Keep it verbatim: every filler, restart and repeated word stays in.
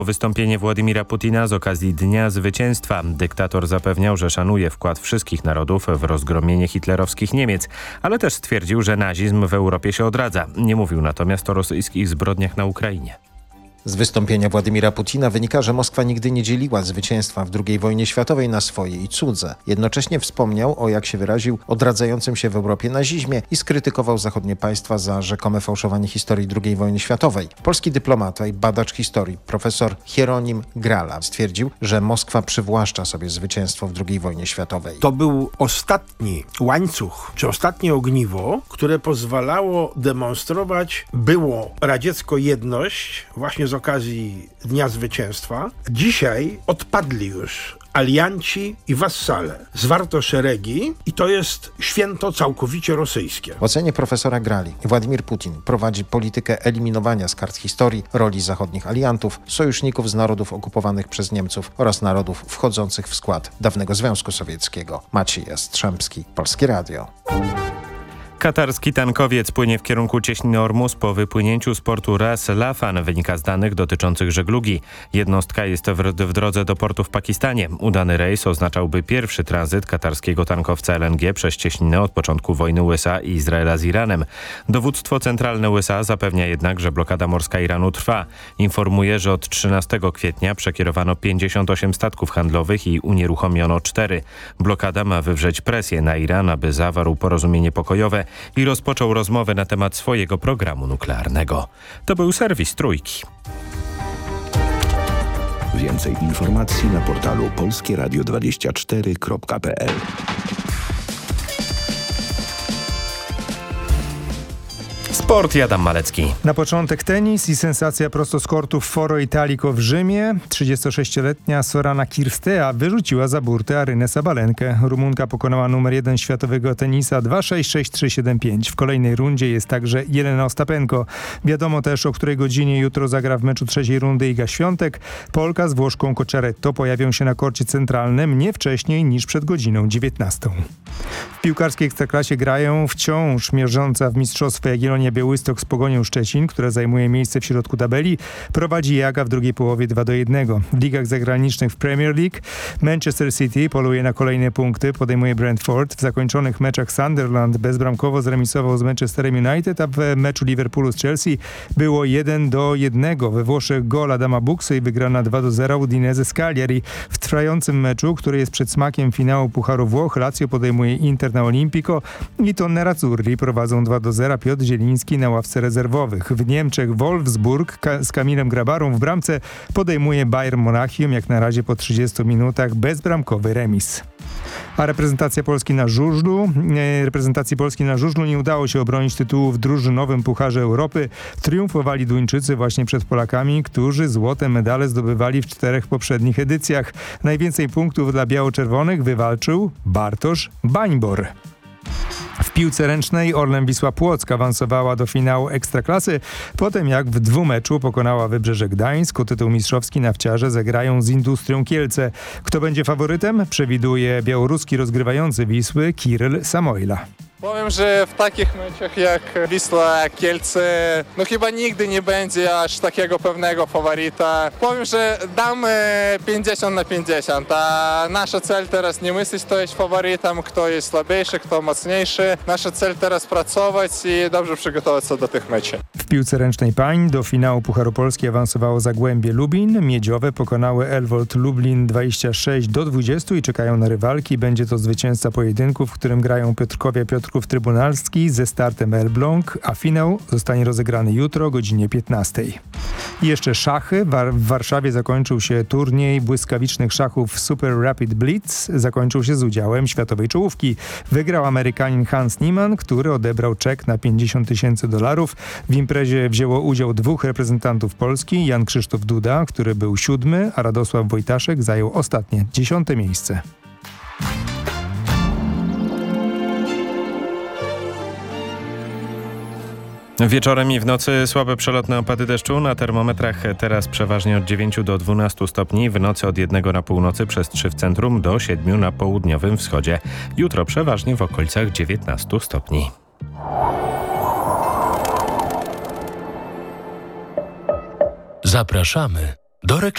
Wystąpienie Władimira Putina z okazji Dnia Zwycięstwa. Dyktator zapewniał, że szanuje wkład wszystkich narodów w rozgromienie hitlerowskich Niemiec, ale też stwierdził, że nazizm w Europie się odradza. Nie mówił natomiast o rosyjskich zbrodniach na Ukrainie. Z wystąpienia Władimira Putina wynika, że Moskwa nigdy nie dzieliła zwycięstwa w drugiej wojnie światowej na swoje i cudze. Jednocześnie wspomniał o, jak się wyraził, odradzającym się w Europie nazizmie i skrytykował zachodnie państwa za rzekome fałszowanie historii drugiej wojny światowej. Polski dyplomata i badacz historii profesor Hieronim Grala stwierdził, że Moskwa przywłaszcza sobie zwycięstwo w drugiej wojnie światowej. To był ostatni łańcuch, czy ostatnie ogniwo, które pozwalało demonstrować było radziecko jedność właśnie z okazji Dnia Zwycięstwa. Dzisiaj odpadli już alianci i wassale. Zwarto szeregi i to jest święto całkowicie rosyjskie. W ocenie profesora Grali Władimir Putin prowadzi politykę eliminowania z kart historii roli zachodnich aliantów, sojuszników z narodów okupowanych przez Niemców oraz narodów wchodzących w skład dawnego Związku Sowieckiego. Maciej Jastrzębski, Polskie Radio. Katarski tankowiec płynie w kierunku cieśniny Ormus po wypłynięciu z portu Ras Laffan, wynika z danych dotyczących żeglugi. Jednostka jest w, w drodze do portu w Pakistanie. Udany rejs oznaczałby pierwszy tranzyt katarskiego tankowca L N G przez cieśninę od początku wojny U S A i Izraela z Iranem. Dowództwo centralne U S A zapewnia jednak, że blokada morska Iranu trwa. Informuje, że od trzynastego kwietnia przekierowano pięćdziesiąt osiem statków handlowych i unieruchomiono cztery. Blokada ma wywrzeć presję na Iran, aby zawarł porozumienie pokojowe i rozpoczął rozmowę na temat swojego programu nuklearnego. To był serwis Trójki. Więcej informacji na portalu polskie radio dwadzieścia cztery kropka p l. Sport, Adam Malecki. Na początek tenis i sensacja prosto z kortów Foro Italico w Rzymie. trzydziestosześcioletnia Sorana Cirstea wyrzuciła za burtę Arynę Sabalenkę. Rumunka pokonała numer jeden światowego tenisa dwa sześć sześć trzy siedem pięć. W kolejnej rundzie jest także Jelena Ostapenko. Wiadomo też, o której godzinie jutro zagra w meczu trzeciej rundy Iga Świątek. Polka z Włoszką Cocciaretto pojawią się na korcie centralnym nie wcześniej niż przed godziną dziewiętnastą. W piłkarskiej ekstraklasie grają wciąż mierząca w mistrzostwo Jagiellonia Białystok z Pogonią Szczecin, która zajmuje miejsce w środku tabeli. Prowadzi Jaga w drugiej połowie dwa do jednego. W ligach zagranicznych w Premier League Manchester City poluje na kolejne punkty, podejmuje Brentford. W zakończonych meczach Sunderland bezbramkowo zremisował z Manchesterem United, a w meczu Liverpoolu z Chelsea było jeden do jednego. We Włoszech gol Adama Buksy i wygrana dwa do zera Udinese z Cagliari. W trwającym meczu, który jest przed smakiem finału Pucharu Włoch, Lazio podejmuje Inter na Olimpico i to Nerazzurri prowadzą dwa do zera. Piotr Zieliński na ławce rezerwowych. W Niemczech Wolfsburg ka- z Kamilem Grabarą w bramce podejmuje Bayern Monachium, jak na razie po trzydziestu minutach bezbramkowy remis. A reprezentacja Polski na żużlu, e, reprezentacji Polski na żużlu nie udało się obronić tytułu w drużynowym Pucharze Europy. Triumfowali Duńczycy właśnie przed Polakami, którzy złote medale zdobywali w czterech poprzednich edycjach. Najwięcej punktów dla biało-czerwonych wywalczył Bartosz Bańbor. W piłce ręcznej Orlen Wisła Płock awansowała do finału Ekstraklasy, potem jak w dwumeczu pokonała Wybrzeże Gdańsk. O tytuł mistrzowski nawciarze zagrają z Industrią Kielce. Kto będzie faworytem? Przewiduje białoruski rozgrywający Wisły Kiryl Samojla. Powiem, że w takich meczach jak Wisła Kielce, no chyba nigdy nie będzie aż takiego pewnego faworyta. Powiem, że dam pięćdziesiąt na pięćdziesiąt, a nasza cel teraz nie myśleć, kto jest faworytem, kto jest słabszy, kto mocniejszy. Nasza cel teraz pracować i dobrze przygotować się do tych meczów. W piłce ręcznej pań do finału Pucharu Polski awansowało Zagłębie Lubin. Miedziowe pokonały Elwold Lublin dwadzieścia sześć do dwudziestu i czekają na rywalki. Będzie to zwycięzca pojedynku, w którym grają Piotrkowie Piotr Trybunalski ze startem Elbląg, a finał zostanie rozegrany jutro o godzinie piętnastej. I jeszcze szachy. W Warszawie zakończył się turniej błyskawicznych szachów Super Rapid Blitz. Zakończył się z udziałem światowej czołówki. Wygrał Amerykanin Hans Niemann, który odebrał czek na pięćdziesiąt tysięcy dolarów. W imprezie wzięło udział dwóch reprezentantów Polski. Jan Krzysztof Duda, który był siódmy, a Radosław Wojtaszek zajął ostatnie, dziesiąte miejsce. Wieczorem i w nocy słabe przelotne opady deszczu. Na termometrach teraz przeważnie od dziewięciu do dwunastu stopni. W nocy od jednego na północy przez trzy w centrum do siedmiu na południowym wschodzie. Jutro przeważnie w okolicach dziewiętnastu stopni. Zapraszamy do reklamy.